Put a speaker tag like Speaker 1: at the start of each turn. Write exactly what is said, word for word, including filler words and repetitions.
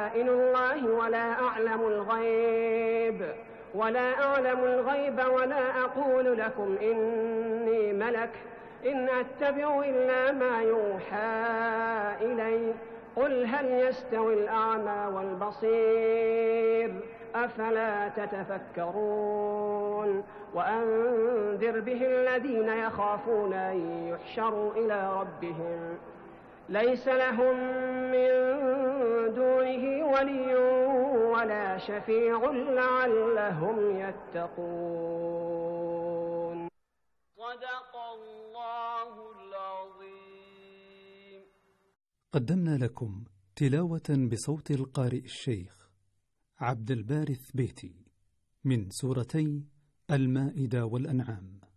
Speaker 1: خزائن الله ولا أعلم الغيب ولا أعلم الغيب ولا أقول لكم إني ملك إن أتبع إلا ما يوحى إلي قل هل يستوي الأعمى والبصير أفلا تتفكرون وأنذر به الذين يخافون أن يحشروا إلى ربهم ليس لهم من دونه ولي ولا شفيع لعلهم يتقون.
Speaker 2: صدق الله العظيم.
Speaker 3: قدمنا لكم تلاوة بصوت القارئ الشيخ عبد الباري الثبيتي من سورتي المائدة والأنعام.